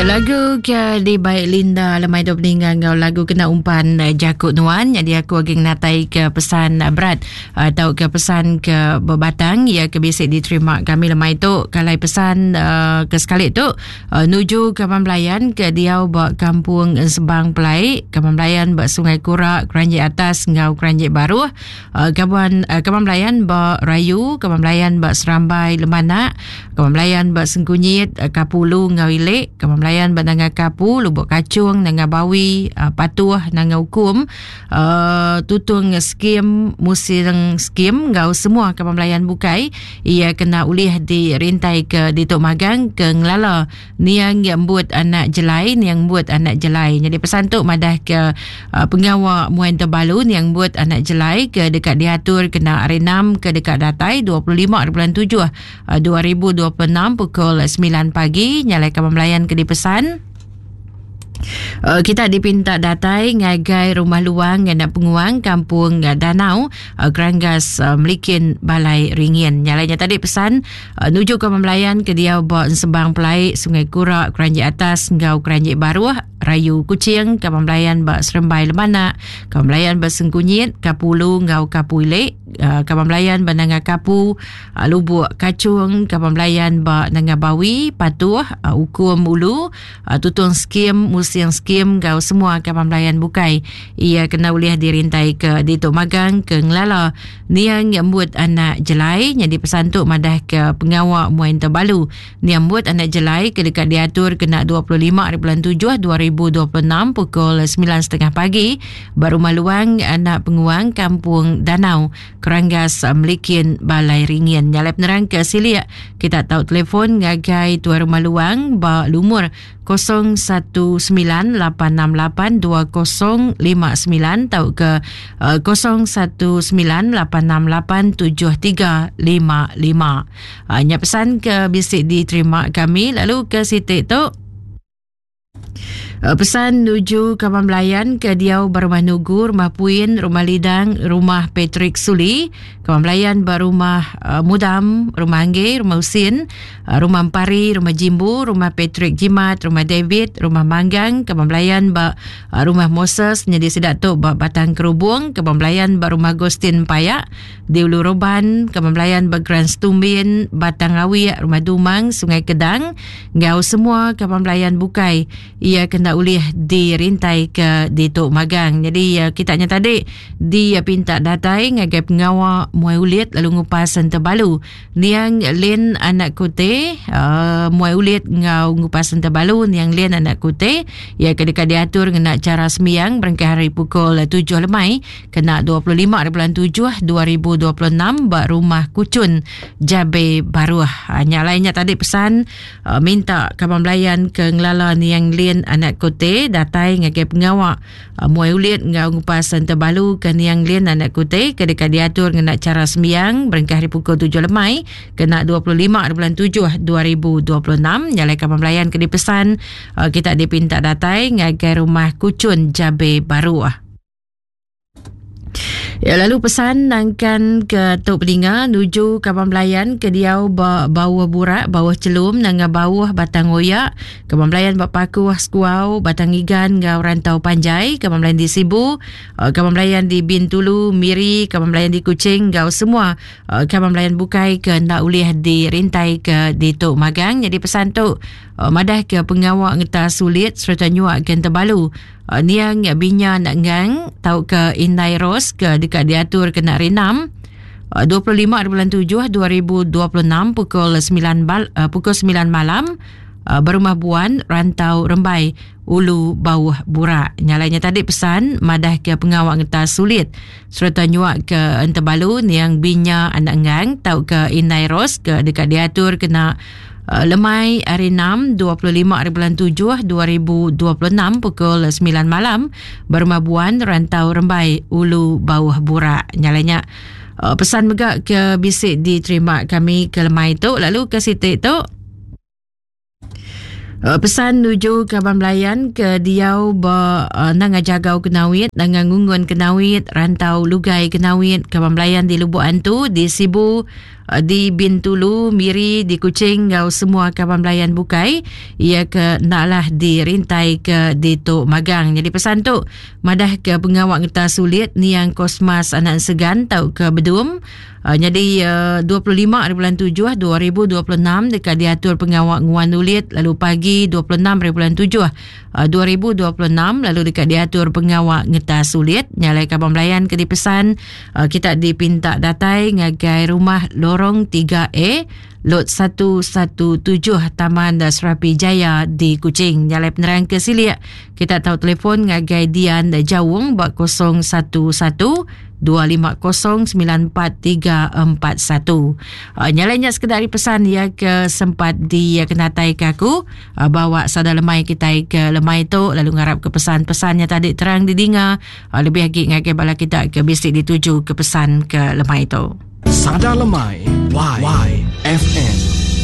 Lagu ke di baik Linda lemai do peninggal ngau lagu kena umpan jakut nuan. Jadi aku ageng natai ke pesan berat atau ke pesan ke berbatang ya ke bisik diterima kami lemai tu kalai pesan ke sekali tu nuju ke Pembelayan ke diau bak kampung Sebang Pelai ke Pembelayan bak Sungai Kurak Keranjit Atas ngau Keranjit Baru ke Pembelayan bak Rayu ke Pembelayan bak Serambai Lemanak ke Pembelayan bak Sengkunyit Kapulu ngau Ilik ke Pembelayan Nanga Kapu, Lubuk Kacung, Nanga Bawi, Patuh, Nanga Hukum, Tutung Skim, Musirang Skim, ngau semua ke Pembelayan Bukai. Ia kena ulih dirintai ke Ditok Magang ke Ngelala. Ni yang buat anak jelai, ni yang buat anak jelai. Jadi pesan tu madah ke pengawal Muain Terbalu, ni yang buat anak jelai ke dekat diatur kena hari 6 ke dekat Datai 25/7 2026 pukul 9 pagi. Nyalai ke Pembelayan ke dipesan. Kita dipinta datai ngagai rumah luang anak penguang kampung Danau Keranggas Melikin Balai Ringin. Nyalanya tadi pesan nuju ke Pembelayan ke dia bawa Sebang Pelai Sungai Kurak Keranjit Atas ngau Keranjit Baru Rayu Kucing ke Pembelayan bak Serembai Lemanak ke Pembelayan bak Sengkunyit Kapulu ngau Kapu Ilik ke Pembelayan bak Nanga Kapu Lubuk Kacung ke Pembelayan bak Nanga Bawi Patuh Hukum Ulu Tutung Skim Musiang Skim ngau semua ke Pembelayan Bukai. Ia kena ulih dirintai ke Ditok Magang ke Ngelala. Ni yang buat anak jelai. Jadi pesan tu madah ke pengawal Muain Terbalu. Ni yang buat anak jelai ke dekat diatur kena 25/7 2026 pukul 9.30 pagi. Baru maluang anak penguang kampung Danau Keranggas Melikin Balai Ringin. Nyalai penerang ke Silia. Kita tahu telefon ngagai tuan rumah luang ba lumur 0198682059 tahu ke 0198687355. Hanya pesan ke bisik diterima kami. Lalu ke sitik tu pesan nuju ke Pembelayan ke Diau Berumah Nugu, Rumah Puin, Rumah Lidang, Rumah Patrick Suli, ke Pembelayan Berumah Mudam, Rumah Angge, Rumah Husin, Rumah Ampari, Rumah Jimbu, Rumah Patrick Jimat, Rumah David, Rumah Manggang, ke Pembelayan Rumah Moses, Nyedi Sidatuk Batang Kerubung, ke Pembelayan Rumah Agustin Payak, di Ulu Roban, ke Pembelayan Grand Stumbin, Batang Awi, Rumah Dumang, Sungai Kedang, ngau semua ke Pembelayan Bukai. Ia kena ulih dirintai ke Ditok Magang. Jadi kitanya tadi dia pinta datai ngagai pengawal Muai Ulit lalu ngupas Terbalu. Niang Lin anak kute Muai Ulit ngau ngupas Terbalu niang Lin anak kute. Ia kedekat diatur kena cara sembiang berangkai hari pukul 7 lemai kena 25/7 2026 bak Rumah Kucun Jabe Baru. Hanya lainnya tadi pesan minta ke Pembelayan ke Ngelala niang Lin anak kote datai ngagai pengawak Muai Ulit ngau ngupas Terbalu ke niang Lin anak kote ke dekat diatur ngena cara sembiang berangkai hari pukul 7 lemai kena 25/7 2026. Nyalai ke Pembelayan ke dipesan kita dipinta datai ngagai Rumah Kucun Jabe Baru. Ya, lalu pesan nangkan ke Tok Pelinga nuju ke Pembelayan ke Diau bawah Burak, bawah Celum, nanga bawah Batang Oyak, ke Pembelayan Paku Skuau, Batang Igan, ngau Rantau Panjai, ke Pembelayan di Sibu, ke Pembelayan di Bintulu, Miri, ke Pembelayan di Kuching, ngau semua ke Pembelayan Bukai ke nak ulih dirintai ke Ditok Magang. Jadi pesan tu madah ke pengawal ngeta sulit serta nyuak ke Terbalu. Niang binya nak ngang tau ke Indai Ros ke dekat diatur kena hari 6 25/7 2026 pukul 9 malam Berumah Buan Rantau Rembai Ulu Bawah Burak. Nyalanya tadi pesan madah ke pengawal ngeta sulit serta nyuak ke Terbalu niang binya anak ngang tau ke Indai Ros ke dekat diatur kena lemai hari 6 25/7 2026 pukul 9 malam Berumah Buan Rantau Rembai Ulu Bawah Burak. Nyalanya pesan megak ke bisik diterima kami ke lemai tu. Lalu ke sitik tu pesan nuju ke Pembelayan ke Diau nanga Jagau Kenawit, nanga Ngungun Kenawit, Rantau Lugai Kenawit, ke Pembelayan di Lubuk Antu, di Sibu, di Bintulu, Miri, di Kuching, ngau semua kapal melayan bukai. Ia ke naklah dirintai ke di Tok Magang. Jadi pesan tu madah ke pengawak ngeta sulit ni yang Kosmas Anak Segan tau ke Bedum. Jadi 25 hari bulan 7 2026 dekat diatur pengawak Nguan Ulit, lalu pagi 26 hari bulan 7 2026 lalu dekat diatur pengawak Ngeta Sulit. Nyalai kapal melayan ke dipesan kita dipinta datai ngagai rumah lorong 3A lot 117 Taman Serapi Jaya di Kuching. Nyalai penerang ke Silia kita tahu telefon ngagai Dian Jawung bak 011 2509441. Nyalainya sekedar pesan ya ke sempat di kenatai ke aku bawa sada lemai kita ke lemai tu lalu ngarap ke pesan-pesannya tadi terang didengar lebih lagi ngagai bala kita ke bisik dituju ke pesan ke lemai tu. Sada lemai YFM.